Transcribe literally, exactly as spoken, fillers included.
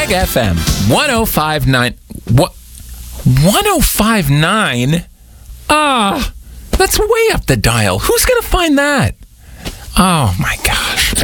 Mega F M one oh five point nine. What? one oh five point nine? Ah, that's way up the dial. Who's going to find that? Oh, my gosh.